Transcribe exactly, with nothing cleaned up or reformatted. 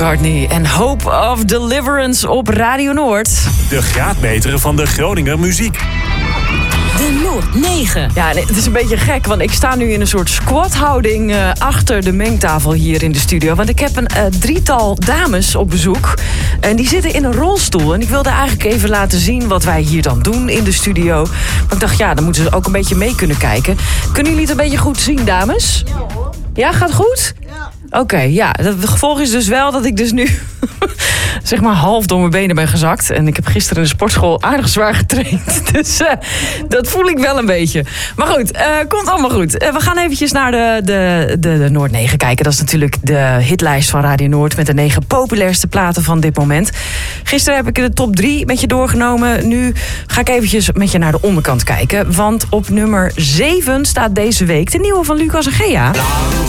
McCartney en Hope of Deliverance op Radio Noord. De graadmeter van de Groninger muziek. De Noord negen. Ja, nee, het is een beetje gek, want ik sta nu in een soort squathouding uh, achter de mengtafel hier in de studio. Want ik heb een uh, drietal dames op bezoek en die zitten in een rolstoel. En ik wilde eigenlijk even laten zien wat wij hier dan doen in de studio. Maar ik dacht, ja, dan moeten ze ook een beetje mee kunnen kijken. Kunnen jullie het een beetje goed zien, dames? Ja hoor. Ja, gaat goed? Ja. Oké, okay, ja. Het gevolg is dus wel dat ik dus nu zeg maar half door mijn benen ben gezakt. En ik heb gisteren in de sportschool aardig zwaar getraind. Dus uh, dat voel ik wel een beetje. Maar goed, uh, komt allemaal goed. Uh, we gaan eventjes naar de, de, de, de Noord negen kijken. Dat is natuurlijk de hitlijst van Radio Noord met de negen populairste platen van dit moment. Gisteren heb ik de top drie met je doorgenomen. Nu ga ik eventjes met je naar de onderkant kijken. Want op nummer zeven staat deze week de nieuwe van Lucas en Gea.